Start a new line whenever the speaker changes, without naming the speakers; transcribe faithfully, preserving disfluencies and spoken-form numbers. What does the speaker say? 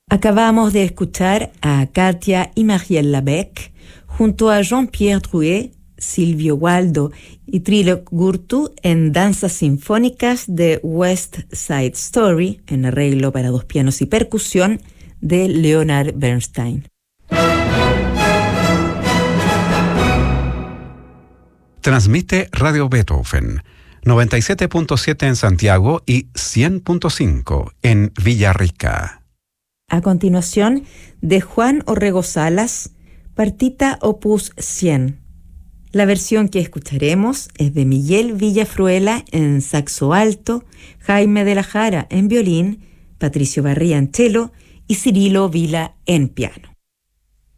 Acabamos de escuchar a Katia y Marielle Labec junto a Jean-Pierre Drouet, Silvio Waldo y Trilok Gurtu en Danzas Sinfónicas de West Side Story, en arreglo para dos pianos y percusión de Leonard Bernstein.
Transmite Radio Beethoven, noventa y siete punto siete en Santiago y cien punto cinco en Villarrica.
A continuación, de Juan Orrego Salas, Partita Opus cien. La versión que escucharemos es de Miguel Villafruela en saxo alto, Jaime de la Jara en violín, Patricio Barría en cello y Cirilo Vila en piano.